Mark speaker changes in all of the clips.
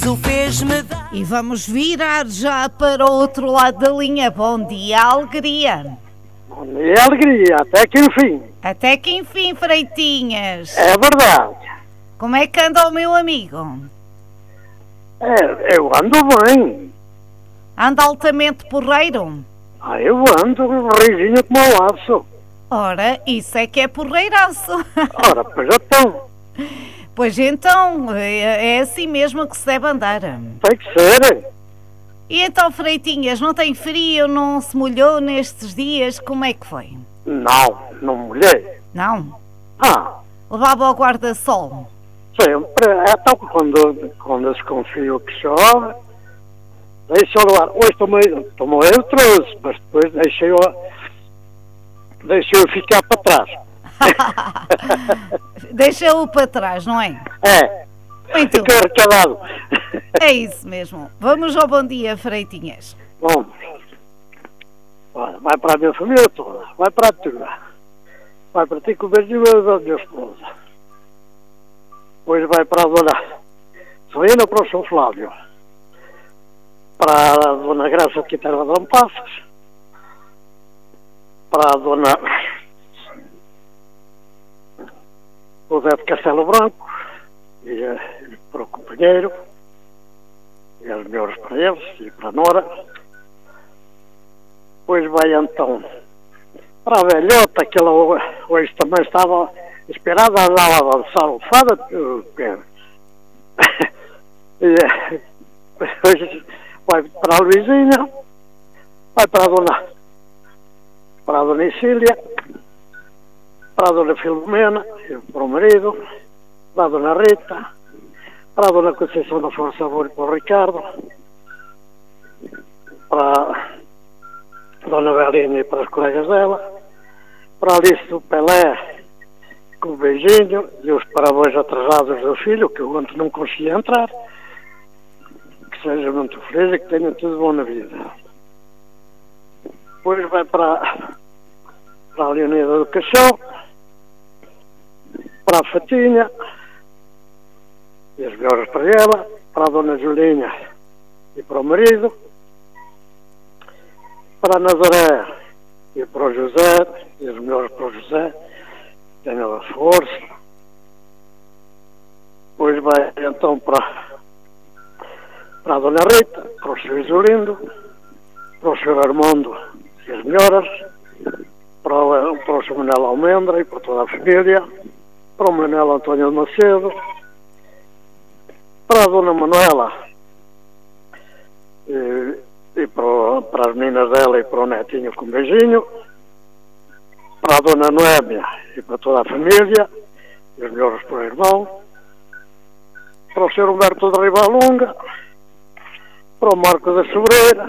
Speaker 1: Tu fez-me dar.
Speaker 2: E vamos virar já para o outro lado da linha. Bom dia, alegria.
Speaker 3: Bom dia, alegria, até que enfim.
Speaker 2: Até que enfim, Freitinhas.
Speaker 3: É verdade.
Speaker 2: Como é que anda o meu amigo?
Speaker 3: Eu ando bem.
Speaker 2: Anda altamente porreiro?
Speaker 3: Eu ando risinho como um laço.
Speaker 2: Ora, isso é que é porreiraço.
Speaker 3: Ora, pois então.
Speaker 2: Pois então, é assim mesmo que se deve andar.
Speaker 3: Tem que ser.
Speaker 2: E então, Freitinhas, não tem frio, não se molhou nestes dias? Como é que foi?
Speaker 3: Não molhei.
Speaker 2: Não?
Speaker 3: Ah,
Speaker 2: Levava ao guarda-sol?
Speaker 3: sempre. É tal que quando desconfio que chove, deixo levar. Hoje tomei eu trouxe, mas depois deixei-o ficar para trás.
Speaker 2: Deixa-o para trás, não é?
Speaker 3: É.
Speaker 2: Muito
Speaker 3: Fiquei arrecadado.
Speaker 2: É isso mesmo. Vamos ao bom dia, Freitinhas.
Speaker 3: Bom, olha, vai para a minha família toda, vai para a tua, vai para ti com o beijinho da minha esposa, depois vai para a dona Celina, para o São Flávio, para a dona Graça de Quintana de Lampassos, para a dona José de Castelo Branco, e para o companheiro, e as melhores para eles, e para a Nora. Depois vai então para a velhota, que ela hoje também estava esperada, andava a dançar o fado. E depois vai para a Luizinha, vai para a dona Isília, para a dona Filomena, e para o marido, para a dona Rita, para a dona Conceição da Força Amor e para o Ricardo, para a dona Belinha e para os colegas dela, para a Alice do Pelé, com o beijinho, e os parabéns atrasados do filho, que eu ontem não conseguia entrar. Que seja muito feliz e que tenha tudo bom na vida. Depois vai para a Leonida do Caixão, para a Fatinha, e as melhores para ela, para a dona Julinha e para o marido, para a Nazaré e para o José, e as melhores para o José, tenha a força. Depois vai então para a dona Rita, para o Sr. Isolindo, para o Sr. Armando e as melhoras, para o Sr. Manuel Almendra e para toda a família, para o Manuel António de Macedo, para a dona Manuela e para as meninas dela e para o netinho com um beijinho, para a dona Noémia e para toda a família, e os melhores para o irmão, para o Sr. Humberto de Ribalunga, para o Marco da Sobreira,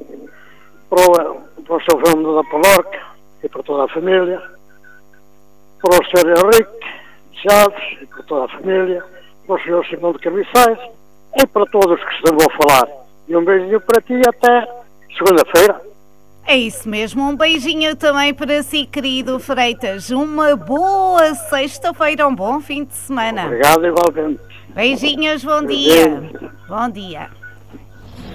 Speaker 3: para o Sr. Fernando da Palorca e para toda a família, para o Sr. Henrique Chaves e para toda a família, para o Sr. Simão de Carniçais e para todos que estão a falar. E um beijinho para ti até segunda-feira.
Speaker 2: É isso mesmo, um beijinho também para si, querido Freitas. Uma boa sexta-feira, um bom fim de semana.
Speaker 3: Obrigado, igualmente.
Speaker 2: Beijinhos, bom dia. Bom dia.